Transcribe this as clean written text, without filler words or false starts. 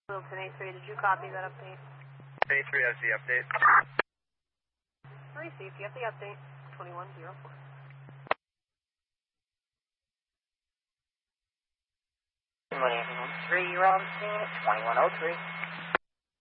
Wilton A3, did you copy that update? A3 has the update. Received, you have the update. 2104. 3, you're on scene at 2103.